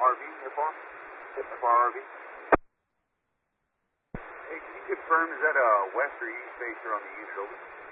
RV, FR? FR RV? Hey, can you confirm, is that a west or east facer on the east shoulder?